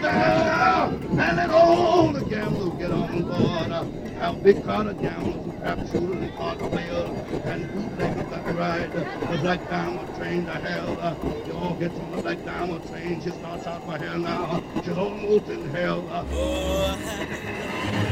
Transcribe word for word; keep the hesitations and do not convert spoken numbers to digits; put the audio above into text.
there, and then all the gamblers get on board. Uh, Have big crowd of gamblers and crap shooters and card players and bootleggers that ride the Black Diamond train to hell. Uh, you all get on the Black Diamond train. She starts out for hell now. She's almost in hell. Uh,